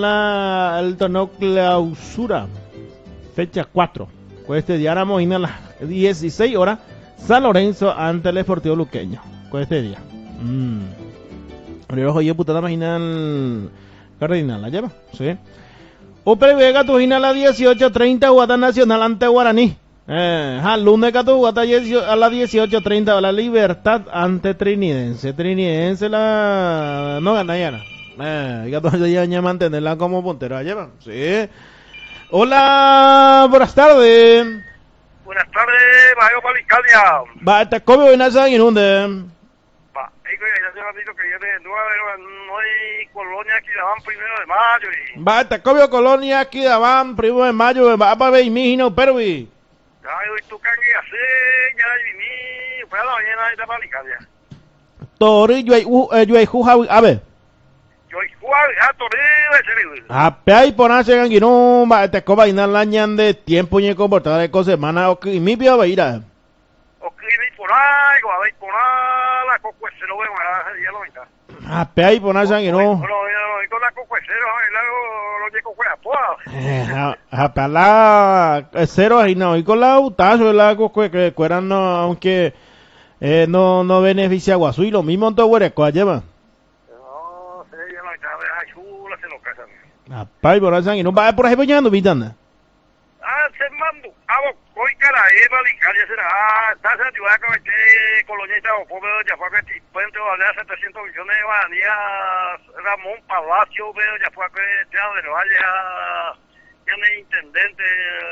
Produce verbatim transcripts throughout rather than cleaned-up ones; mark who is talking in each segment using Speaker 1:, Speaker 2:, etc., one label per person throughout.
Speaker 1: La, el torneo clausura, fecha cuatro. Con este día ahora Mojina a las dieciséis horas, San Lorenzo ante el Sportivo Luqueño. Con este día. Mmm. Oye, puta, la máquina cardinal, ¿la lleva? Sí. Upre Vega, Tujina a las dieciocho treinta, Guata Nacional ante Guaraní. Eh, al lunes Catu Guata a las dieciocho treinta, la Libertad ante Trinidense. Trinidense la no gana ya. Eh, Gato ya ya mantenerla como puntero, ¿la lleva? Sí. Hola, buenas tardes.
Speaker 2: Buenas tardes, Bajo Palicadia.
Speaker 1: Va, te come hoy nasa en un
Speaker 2: Va, es que ya hace ratito que yo de no hay colonia aquí daban primero de mayo y...
Speaker 1: Va, te come colonia aquí daban primero de mayo, va para ver mi hino pervi.
Speaker 2: Ya, y tú que hacer, ya y mi, fue a la mañana de Palicadia.
Speaker 1: Tori, yo hay, yo hay juja, a ver.
Speaker 2: Yo hay jugar, ya toreo ese libro.
Speaker 1: A pei ponerse en guino, va, te coba y la ñan de tiempo y comportar de cosas, semana, o que mi pia va a ir a.
Speaker 2: O que ir por ahí, o a ver por ahí, la cocuecero, bueno, ya lo mitad.
Speaker 1: A pei ponerse en guino.
Speaker 2: No, no, con la cocuecero, lo llego fue a todas.
Speaker 1: A pala, cero ahí no, y con la utazo de la cocue que cueran no, aunque eh, no, no beneficia a Guazú y lo mismo en todo Huereco, lleva.
Speaker 2: No, sé, ya lo mitad, es chula, se lo casan.
Speaker 1: A pei ponerse en guino, va por ahí bañando, vitanda.
Speaker 2: Ah, se mando. Ah, hoy cara, Eva, Licaria será. Ah, está se ayuda con este colonista o pobre ya fue que puente vale setecientos millones de guaranías. Ramón Palacio, veo ya fue que ya de no haya ya no intendente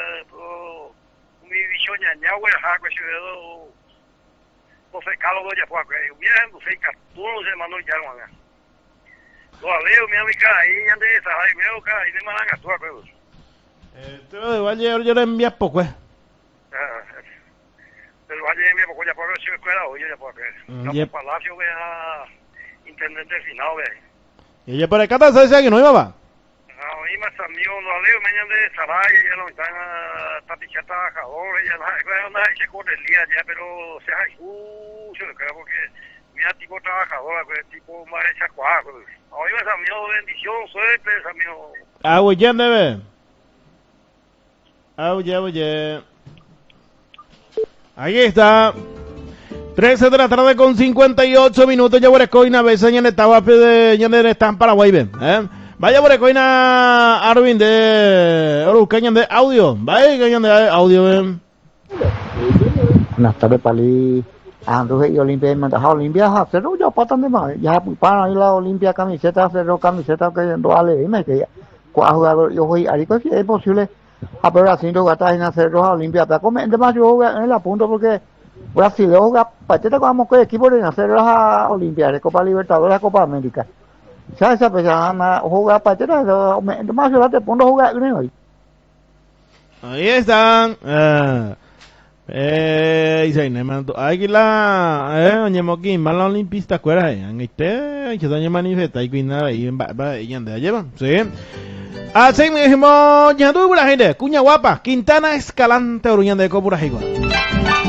Speaker 2: mi bicho ñaña, güey, ja, que se veo José Carlos ya fue que bien, José Cartuno se mandó ya, man. Lo leo, mi amiga, ahí ande esa, ahí veo que ahí me mandan a tu acuerdo.
Speaker 1: Esto de Valle yo le envías poco, eh.
Speaker 2: Del Valle de mi poco ya puedo ver si me escuela hoy, ya puedo ver. Estamos Palacio, vea, intendente final, vea.
Speaker 1: Y ella por acá te sabe que no iba, va.
Speaker 2: No, y más amigo, no leo, me llaman de Saray, ya no están a tapichar trabajadores, ya no hay que correr el día ya, pero se hay mucho, creo, porque mira, tipo trabajadora, tipo más hecha cuajo. Hoy más amigo, bendición, suerte, amigo.
Speaker 1: Ah, güey, ¿quién debe? Oye, oye. Ahí está. trece de la tarde con cincuenta y ocho minutos. Ya Borecoina, Beseña, estaba de Ñander, está en Paraguay, ven. ¿Eh? Vaya Borecoina, Arvin de Orucaña de audio. Vaya, Cañan de audio, ven.
Speaker 3: Buenas tardes, Pali. Ando y Olimpia, Montaja Olimpia, Cerro, ya patan de más. Ya para ahí la Olimpia, camiseta, Cerro, camiseta, que no vale, dime que ya. ¿Cuál jugador? Yo voy, ahí pues es posible. A pero así no gata en hacer roja Olimpia, pero comente más yo juego en el apunto porque Brasil juega pateta como que equipo de hacer roja Olimpia, de Copa Libertadores, de Copa América. ¿Sabes esa persona juega pateta de más yo te pongo a jugar hoy?
Speaker 1: Ahí están. Eh, eh, y se manto. Aquí la eh oye moquín, mal olimpista cuera eh. En este que se manifiesta y cuina ahí en va y anda llevan. Sí. Así mismo, ya tuve la gente, Cuña Guapa, Quintana Escalante, Oruñán de Copura Igual.